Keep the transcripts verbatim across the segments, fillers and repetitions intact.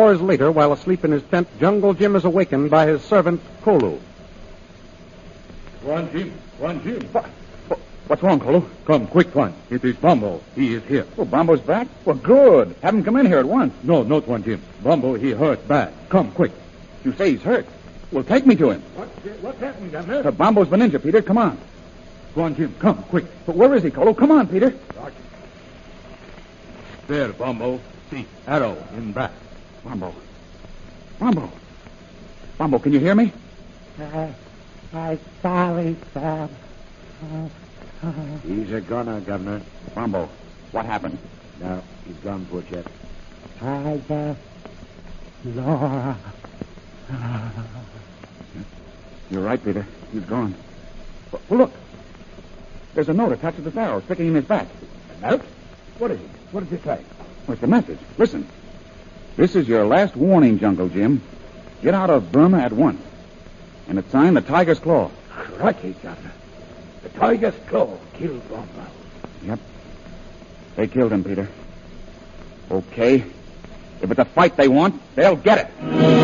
hours later, while asleep in his tent, Jungle Jim is awakened by his servant, Kolu. Tuan Jim, Tuan Jim. What? What's wrong, Kolu? Come, quick, Tuan. It is Bombo. He is here. Oh, Bombo's back? Well, good. Have him come in here at once. No, no, Tuan Jim. Bombo, he hurt bad. Come, quick. You say he's hurt. Well, take me to him. What, what's happened, Governor? The Bombo's been injured, Peter. Come on. Tuan Jim, come, quick. But where is he, Kolu? Come on, Peter. There, Bombo. See, arrow in back. Bombo. Bombo. Bombo, can you hear me? I, I'm sorry, Sam. Uh, uh, He's a gunner, Governor. Bombo, what happened? No, he's gone, poor chap. Tiger. Laura. You're right, Peter. He's gone. Well, well, look. There's a note attached to this arrow sticking in his back. A note? What is it? What does it say? What's the message? Listen. This is your last warning, Jungle Jim. Get out of Burma at once. And it's signed the Tiger's Claw. Crikey, Governor. The Tiger's Claw killed Bombo. Yep. They killed him, Peter. Okay. If it's a fight they want, they'll get it.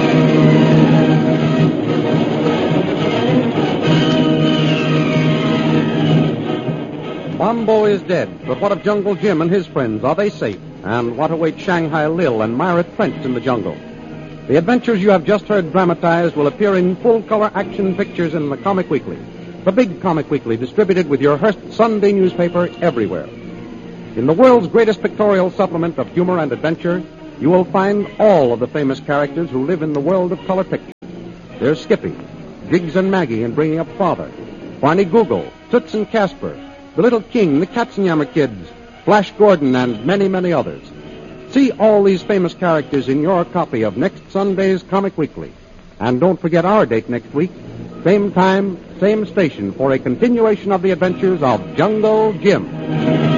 Bombo is dead, but what of Jungle Jim and his friends? Are they safe? And what awaits Shanghai Lil and Myra Trench in the jungle? The adventures you have just heard dramatized will appear in full-color action pictures in the Comic Weekly, the big Comic Weekly distributed with your Hearst Sunday newspaper everywhere. In the world's greatest pictorial supplement of humor and adventure, you will find all of the famous characters who live in the world of color pictures. There's Skippy, Jiggs and Maggie in Bringing Up Father, Barney Google, Toots and Casper, the Little King, the Katzenjammer Kids, Flash Gordon, and many, many others. See all these famous characters in your copy of next Sunday's Comic Weekly. And don't forget our date next week, same time, same station, for a continuation of the adventures of Jungle Jim.